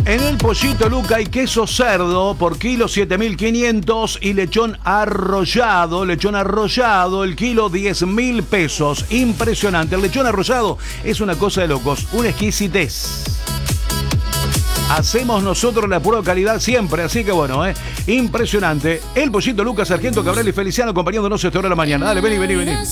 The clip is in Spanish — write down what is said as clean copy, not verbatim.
En el Pollito Luca hay queso cerdo por kilo 7.500 y lechón arrollado, el kilo 10.000 pesos. Impresionante. El lechón arrollado es una cosa de locos, una exquisitez. Hacemos nosotros la prueba de calidad siempre, así que bueno, impresionante. El Pollito Luca, Sargento Cabral y Feliciano acompañándonos a esta hora de la mañana. Dale, vení.